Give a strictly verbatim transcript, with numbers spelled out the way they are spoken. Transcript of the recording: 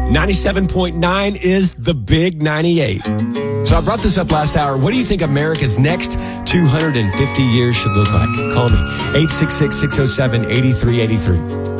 ninety-seven point nine is the Big ninety-eight. So I brought this up last hour. What do you think America's next two hundred fifty years should look like? Call me, eight six six, six oh seven, eight three eight three.